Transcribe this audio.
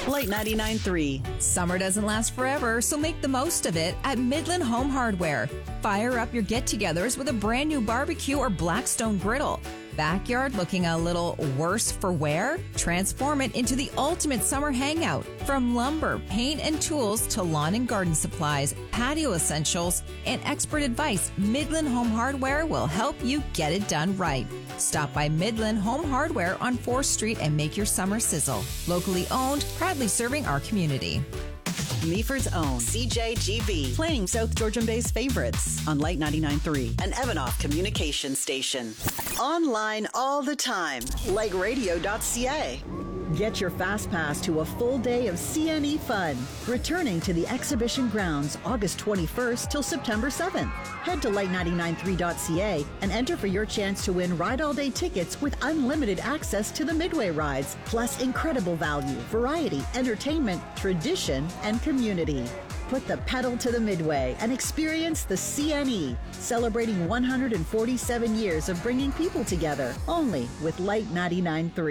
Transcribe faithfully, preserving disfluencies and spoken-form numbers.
Light ninety-nine point three. Summer doesn't last forever, so make the most of it at Midland Home Hardware. Fire up your get-togethers with a brand new barbecue or Blackstone griddle. Backyard looking a little worse for wear? Transform it into the ultimate summer hangout. From lumber, paint, and tools to lawn and garden supplies, patio essentials, and expert advice, Midland Home Hardware will help you get it done right. Stop by Midland Home Hardware on fourth Street and make your summer sizzle. Locally owned, proudly serving our community. Meaford's own C J G B, playing South Georgian Bay's favorites on Light ninety-nine point three, an Evanoff communication station. Online all the time, like radio dot c a. Get your fast pass to a full day of C N E fun. Returning to the exhibition grounds August twenty-first till September seventh. Head to light ninety-nine point three dot c a and enter for your chance to win Ride All Day tickets with unlimited access to the Midway rides, plus incredible value, variety, entertainment, tradition, and community. Put the pedal to the Midway and experience the C N E, celebrating one hundred forty-seven years of bringing people together, only with Light ninety-nine point three.